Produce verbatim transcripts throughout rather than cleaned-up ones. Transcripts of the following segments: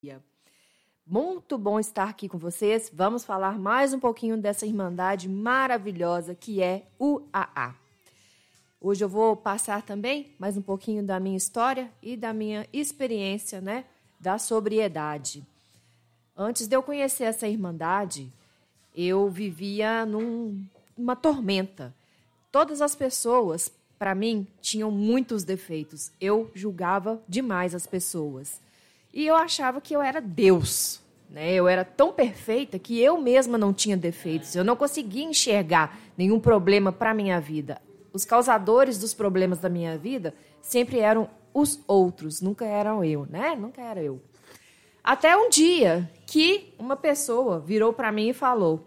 Muito bom estar aqui com vocês. Vamos falar mais um pouquinho dessa irmandade maravilhosa que é o A A. Hoje eu vou passar também mais um pouquinho da minha história e da minha experiência, né, da sobriedade. Antes de eu conhecer essa irmandade, eu vivia num, numa tormenta. Todas as pessoas, para mim, tinham muitos defeitos. Eu julgava demais as pessoas. E eu achava que eu era Deus, né? Eu era tão perfeita que eu mesma não tinha defeitos. Eu não conseguia enxergar nenhum problema para a minha vida. Os causadores dos problemas da minha vida sempre eram os outros, nunca eram eu, né? Nunca era eu. Até um dia que uma pessoa virou para mim e falou: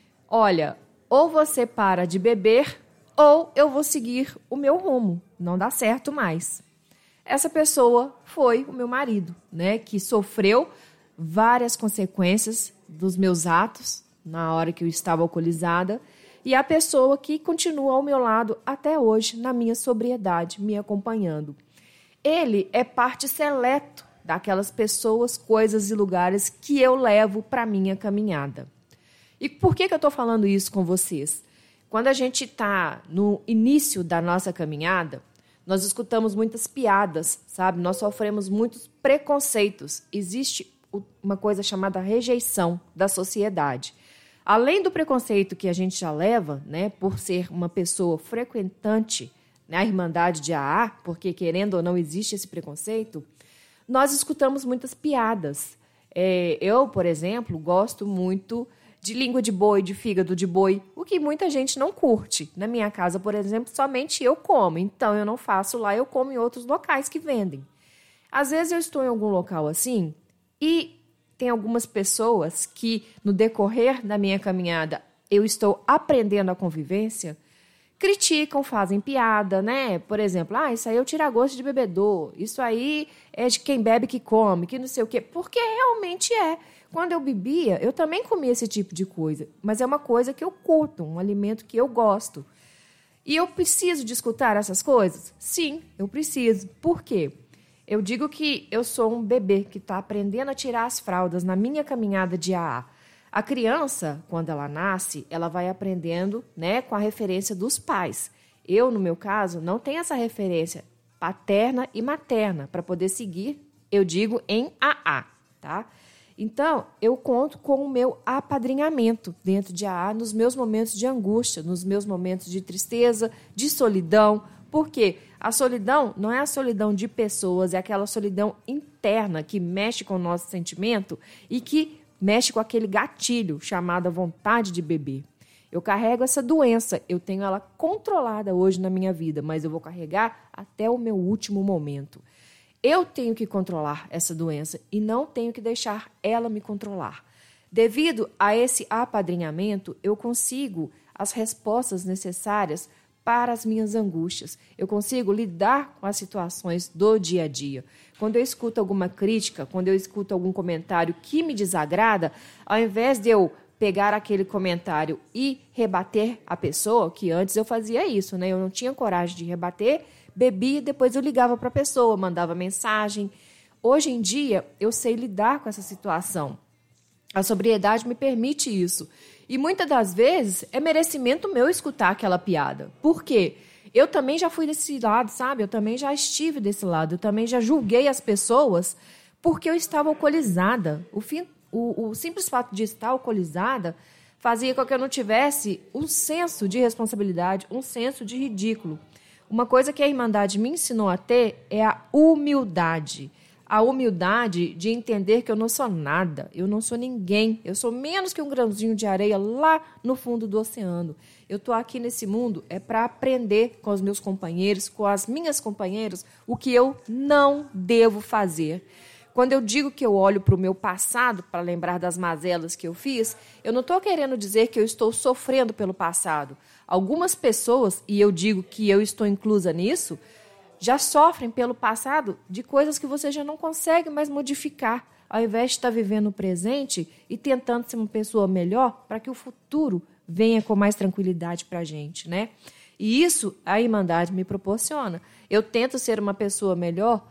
olha, ou você para de beber ou eu vou seguir o meu rumo. Não dá certo mais. Essa pessoa foi o meu marido, né, que sofreu várias consequências dos meus atos na hora que eu estava alcoolizada e a pessoa que continua ao meu lado até hoje na minha sobriedade, me acompanhando. Ele é parte seleto daquelas pessoas, coisas e lugares que eu levo para a minha caminhada. E por que que eu estou falando isso com vocês? Quando a gente está no início da nossa caminhada, nós escutamos muitas piadas, sabe? Nós sofremos muitos preconceitos. Existe uma coisa chamada rejeição da sociedade. Além do preconceito que a gente já leva, né, por ser uma pessoa frequentante na Irmandade de A A, porque querendo ou não existe esse preconceito, nós escutamos muitas piadas. É, eu, por exemplo, gosto muito de língua de boi, de fígado de boi, o que muita gente não curte. Na minha casa, por exemplo, somente eu como, então eu não faço lá, eu como em outros locais que vendem. Às vezes eu estou em algum local assim e tem algumas pessoas que, no decorrer da minha caminhada, eu estou aprendendo a convivência, criticam, fazem piada, né? Por exemplo, ah, isso aí é o tira-gosto de bebedor, isso aí é de quem bebe que come, que não sei o quê, porque realmente é. Quando eu bebia, eu também comia esse tipo de coisa, mas é uma coisa que eu curto, um alimento que eu gosto. E eu preciso de escutar essas coisas? Sim, eu preciso. Por quê? Eu digo que eu sou um bebê que está aprendendo a tirar as fraldas na minha caminhada de A A. A criança, quando ela nasce, ela vai aprendendo, né, com a referência dos pais. Eu, no meu caso, não tenho essa referência paterna e materna para poder seguir, eu digo, em A A, tá? Então, eu conto com o meu apadrinhamento dentro de A A nos meus momentos de angústia, nos meus momentos de tristeza, de solidão. Por quê? A solidão não é a solidão de pessoas, é aquela solidão interna que mexe com o nosso sentimento e que mexe com aquele gatilho chamado vontade de beber. Eu carrego essa doença, eu tenho ela controlada hoje na minha vida, mas eu vou carregar até o meu último momento. Eu tenho que controlar essa doença e não tenho que deixar ela me controlar. Devido a esse apadrinhamento, eu consigo as respostas necessárias para as minhas angústias. Eu consigo lidar com as situações do dia a dia. Quando eu escuto alguma crítica, quando eu escuto algum comentário que me desagrada, ao invés de eu pegar aquele comentário e rebater a pessoa, que antes eu fazia isso, né? Eu não tinha coragem de rebater, bebia, depois eu ligava para a pessoa, mandava mensagem. Hoje em dia, eu sei lidar com essa situação. A sobriedade me permite isso. E muitas das vezes é merecimento meu escutar aquela piada. Por quê? Eu também já fui desse lado, sabe? Eu também já estive desse lado. Eu também já julguei as pessoas porque eu estava alcoolizada. O, fim, o, o simples fato de estar alcoolizada fazia com que eu não tivesse um senso de responsabilidade, um senso de ridículo. Uma coisa que a Irmandade me ensinou a ter é a humildade. A humildade de entender que eu não sou nada, eu não sou ninguém, eu sou menos que um grãozinho de areia lá no fundo do oceano. Eu estou aqui nesse mundo é para aprender com os meus companheiros, com as minhas companheiras, o que eu não devo fazer. Quando eu digo que eu olho para o meu passado para lembrar das mazelas que eu fiz, eu não estou querendo dizer que eu estou sofrendo pelo passado. Algumas pessoas, e eu digo que eu estou inclusa nisso, já sofrem pelo passado de coisas que você já não consegue mais modificar, ao invés de estar vivendo o presente e tentando ser uma pessoa melhor para que o futuro venha com mais tranquilidade para a gente, né? E isso a Irmandade me proporciona. Eu tento ser uma pessoa melhor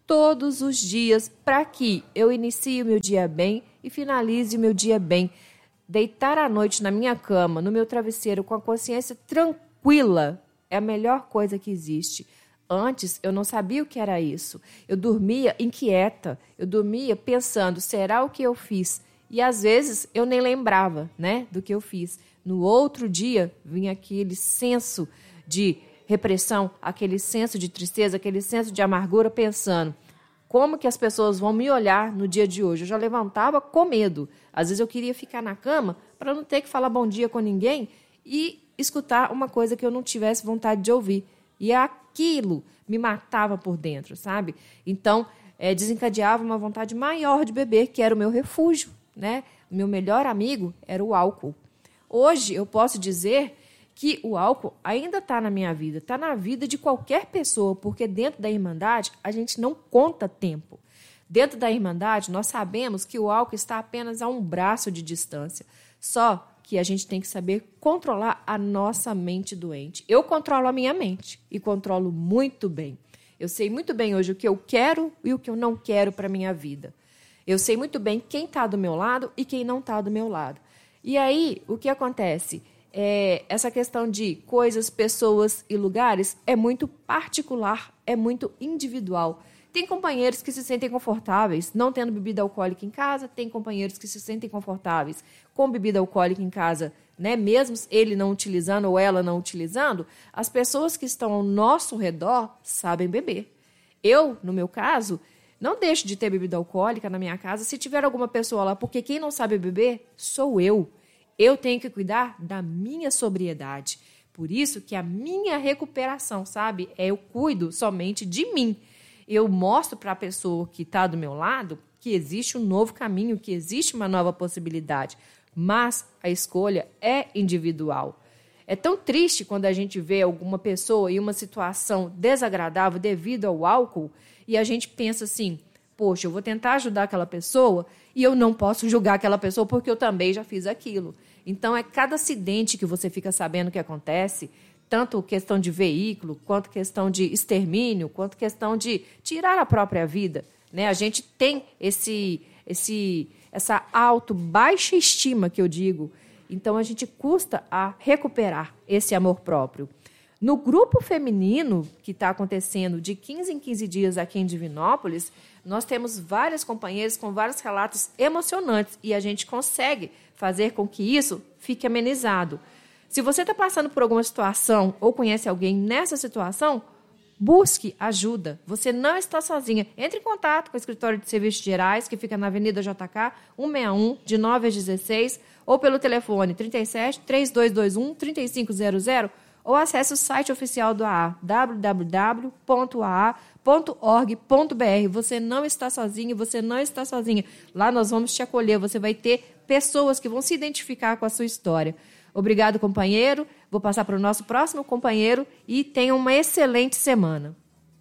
todos os dias para que eu inicie o meu dia bem e finalize o meu dia bem. Deitar à noite na minha cama, no meu travesseiro, com a consciência tranquila, é a melhor coisa que existe. Antes, eu não sabia o que era isso. Eu dormia inquieta, eu dormia pensando, será o que eu fiz? E às vezes eu nem lembrava, né, do que eu fiz. No outro dia, vinha aquele senso de repressão, aquele senso de tristeza, aquele senso de amargura, pensando, como que as pessoas vão me olhar no dia de hoje? Eu já levantava com medo. Às vezes eu queria ficar na cama para não ter que falar bom dia com ninguém e escutar uma coisa que eu não tivesse vontade de ouvir. E aquilo me matava por dentro, sabe? Então, é, desencadeava uma vontade maior de beber, que era o meu refúgio, né? O meu melhor amigo era o álcool. Hoje, eu posso dizer que o álcool ainda está na minha vida, está na vida de qualquer pessoa, porque dentro da Irmandade a gente não conta tempo. Dentro da Irmandade, nós sabemos que o álcool está apenas a um braço de distância. Só que a gente tem que saber controlar a nossa mente doente. Eu controlo a minha mente e controlo muito bem. Eu sei muito bem hoje o que eu quero e o que eu não quero para a minha vida. Eu sei muito bem quem está do meu lado e quem não está do meu lado. E aí, o que acontece? É, essa questão de coisas, pessoas e lugares é muito particular, é muito individual. Tem companheiros que se sentem confortáveis não tendo bebida alcoólica em casa, tem companheiros que se sentem confortáveis com bebida alcoólica em casa, né? Mesmo ele não utilizando ou ela não utilizando, as pessoas que estão ao nosso redor sabem beber. Eu, no meu caso, não deixo de ter bebida alcoólica na minha casa se tiver alguma pessoa lá, porque quem não sabe beber sou eu. Eu tenho que cuidar da minha sobriedade. Por isso que a minha recuperação, sabe, é eu cuido somente de mim. Eu mostro para a pessoa que está do meu lado que existe um novo caminho, que existe uma nova possibilidade, mas a escolha é individual. É tão triste quando a gente vê alguma pessoa em uma situação desagradável devido ao álcool e a gente pensa assim, poxa, eu vou tentar ajudar aquela pessoa e eu não posso julgar aquela pessoa porque eu também já fiz aquilo. Então, é cada acidente que você fica sabendo que acontece, tanto questão de veículo, quanto questão de extermínio, quanto questão de tirar a própria vida, né? A gente tem esse, esse, essa auto, baixa estima, que eu digo. Então, a gente custa a recuperar esse amor próprio. No grupo feminino, que está acontecendo de quinze em quinze dias aqui em Divinópolis, nós temos várias companheiras com vários relatos emocionantes e a gente consegue fazer com que isso fique amenizado. Se você está passando por alguma situação ou conhece alguém nessa situação, busque ajuda. Você não está sozinha. Entre em contato com o Escritório de Serviços Gerais, que fica na Avenida J K, cento e sessenta e um, de nove às dezesseis, ou pelo telefone trinta e sete, três dois dois um, três cinco zero zero, ou acesse o site oficial do A A, w w w ponto a a ponto org ponto b r. Você não está sozinho, você não está sozinha. Lá nós vamos te acolher, você vai ter pessoas que vão se identificar com a sua história. Obrigado, companheiro. Vou passar para o nosso próximo companheiro e tenha uma excelente semana.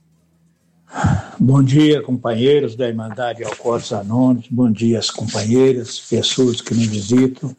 Bom dia, companheiros da Irmandade Alcoólicos Anônimos. Bom dia, as companheiras, pessoas que me visitam.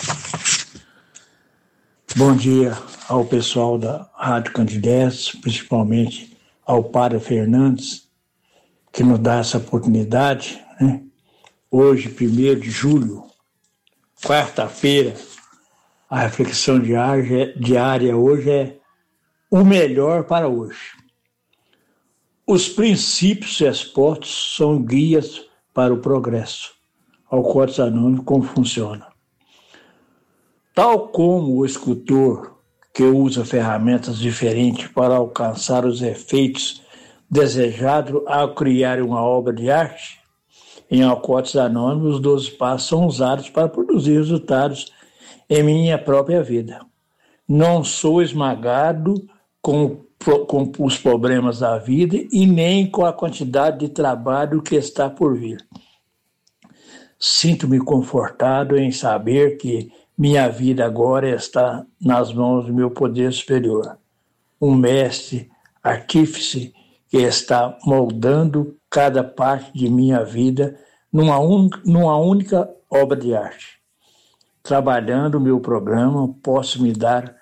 Bom dia ao pessoal da Rádio Candidez, principalmente ao Padre Fernandes, que nos dá essa oportunidade, né? Hoje, primeiro de julho, quarta-feira, a reflexão diária, diária hoje é o melhor para hoje. Os princípios expostos são guias para o progresso. Alcoólicos Anônimos, como funciona? Tal como o escultor que usa ferramentas diferentes para alcançar os efeitos desejados ao criar uma obra de arte, em Alcoólicos Anônimos, os doze passos são usados para produzir resultados em minha própria vida. Não sou esmagado com, com os problemas da vida e nem com a quantidade de trabalho que está por vir. Sinto-me confortado em saber que minha vida agora está nas mãos do meu poder superior, um mestre, artífice que está moldando cada parte de minha vida numa, un... numa única obra de arte. Trabalhando o meu programa, posso me dar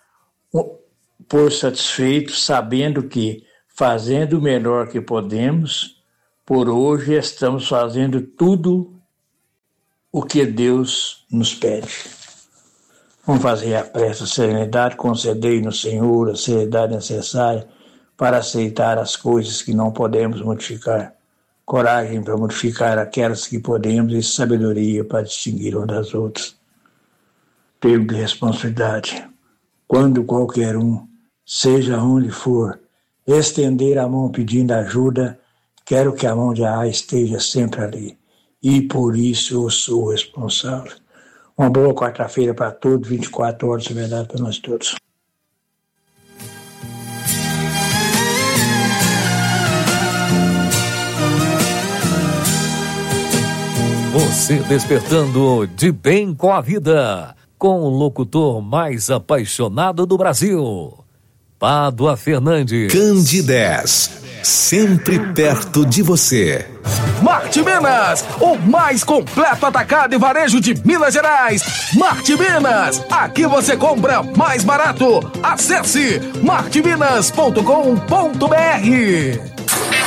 por satisfeito, sabendo que, fazendo o melhor que podemos, por hoje estamos fazendo tudo o que Deus nos pede. Vamos fazer a prece, a serenidade, concedei no Senhor a seriedade necessária para aceitar as coisas que não podemos modificar, coragem para modificar aquelas que podemos e sabedoria para distinguir umas das outras. Pego de responsabilidade, quando qualquer um, seja onde for, estender a mão pedindo ajuda, quero que a mão de A esteja sempre ali, e por isso eu sou responsável. Uma boa quarta-feira para todos, vinte e quatro horas de verdade para nós todos. Você despertando de bem com a vida, com o locutor mais apaixonado do Brasil, Pádua Fernandes. Candidez, sempre perto de você. Marte Minas, o mais completo atacado e varejo de Minas Gerais. Marte Minas, aqui você compra mais barato. Acesse marte minas ponto com ponto br.